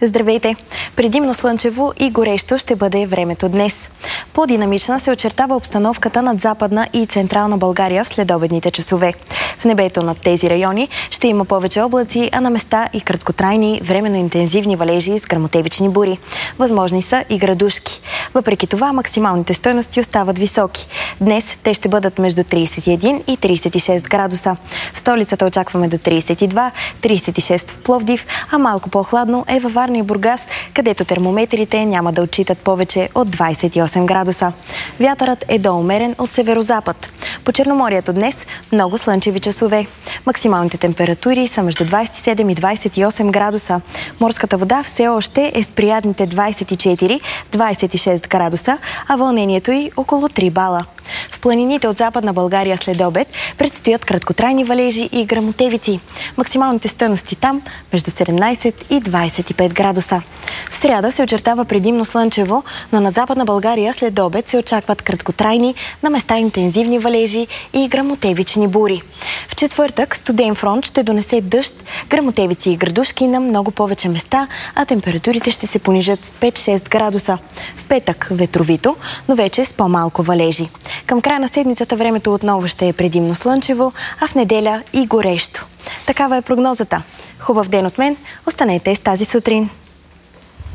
Здравейте! Предимно слънчево и горещо ще бъде времето днес. По-динамична се очертава обстановката над Западна и Централна България в следобедните часове. В небето над тези райони ще има повече облаци, а на места и краткотрайни, временно интензивни валежи с гръмотевични бури. Възможни са и градушки. Въпреки това, максималните стойности остават високи. Днес те ще бъдат между 31 и 36 градуса. В столицата очакваме до 32, 36 в Пловдив, а малко по-хладно е във Варна и Бургас, където термометрите няма да отчитат повече от 28 градуса. Вятърът е доумерен от северозапад. По Черноморието днес много слънчеви часове. Максималните температури са между 27 и 28 градуса. Морската вода все още е с приятните 24-26 градуса, а вълнението й около 3 бала. В планините от Западна България след обед предстоят краткотрайни валежи и гръмотевици. Максималните стойности там между 17 и 25 градуса. В сряда се очертава предимно слънчево, но над Западна България след обед се очакват краткотрайни, на места интензивни валежи и гръмотевични бури. В четвъртък студен фронт ще донесе дъжд, гръмотевици и градушки на много повече места, а температурите ще се понижат с 5-6 градуса. В петък ветровито, но вече с по-малко валежи. Към края на седмицата времето отново ще е предимно слънчево, а в неделя и горещо. Такава е прогнозата. Хубав ден от мен, останете с тази сутрин.